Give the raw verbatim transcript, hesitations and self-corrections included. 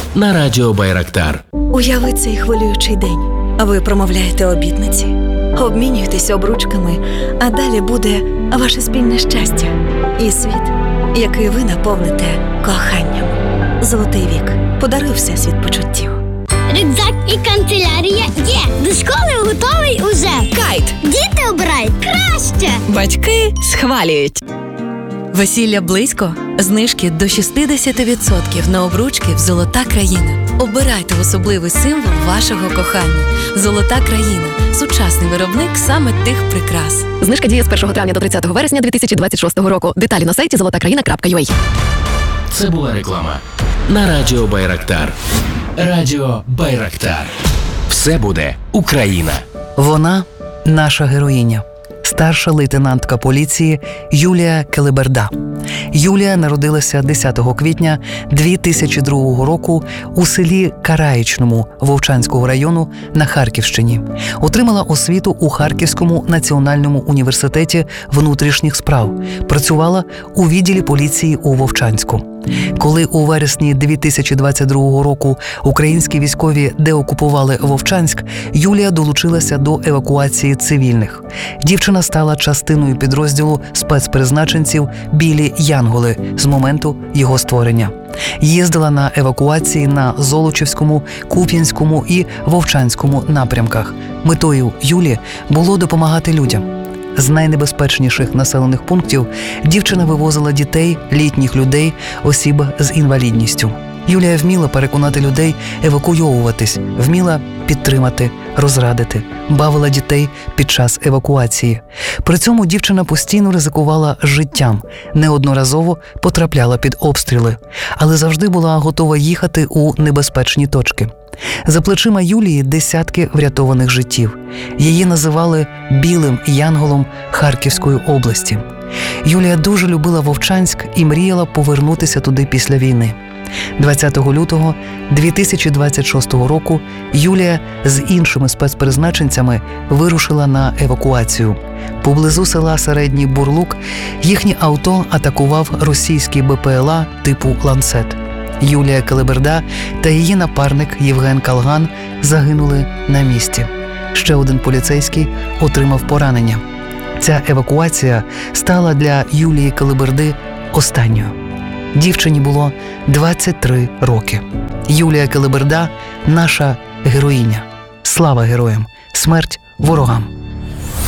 на радіо Байрактар. Уяви цей хвилюючий день. Ви промовляєте обітниці, обмінюєтеся обручками, а далі буде ваше спільне щастя і світ, який ви наповните коханням. Золотий вік. Подаруй всесвіт почуттів. Рюкзак і канцелярія є. До школи готовий уже. Кайт. Діти обирають краще. Батьки схвалюють. Весілля близько? Знижки до шістдесят відсотків на обручки в «Золота країна». Обирайте особливий символ вашого кохання. «Золота країна» – сучасний виробник саме тих прикрас. Знижка діє з першого травня до тридцятого вересня дві тисячі двадцять шостого року. Деталі на сайті золота країна крапка ю а. Це була реклама на радіо Байрактар. Радіо Байрактар. Все буде Україна. Вона – наша героїня. Старша лейтенантка поліції Юлія Келеберда. Юлія народилася десятого квітня дві тисячі другого року у селі Караїчному Вовчанського району на Харківщині. Отримала освіту у Харківському національному університеті внутрішніх справ. Працювала у відділі поліції у Вовчанську. Коли у вересні дві тисячі двадцять другого року українські військові деокупували Вовчанськ, Юлія долучилася до евакуації цивільних. Дівчина стала частиною підрозділу спецпризначенців «Білі Янголи» з моменту його створення. Їздила на евакуації на Золочівському, Куп'янському і Вовчанському напрямках. Метою Юлі було допомагати людям. З найнебезпечніших населених пунктів дівчина вивозила дітей, літніх людей, осіб з інвалідністю. Юлія вміла переконати людей евакуйовуватись, вміла підтримати, розрадити, бавила дітей під час евакуації. При цьому дівчина постійно ризикувала життям, неодноразово потрапляла під обстріли, але завжди була готова їхати у небезпечні точки. За плечима Юлії десятки врятованих життів. Її називали «білим янголом» Харківської області. Юлія дуже любила Вовчанськ і мріяла повернутися туди після війни. двадцятого лютого дві тисячі двадцять шостого року Юлія з іншими спецпризначенцями вирушила на евакуацію. Поблизу села Середній Бурлук їхнє авто атакував російський Бе Пе Ел А типу «Ланцет». Юлія Келеберда та її напарник Євген Калган загинули на місці. Ще один поліцейський отримав поранення. Ця евакуація стала для Юлії Келеберди останньою. Дівчині було двадцять три роки. Юлія Келеберда – наша героїня. Слава героям! Смерть ворогам!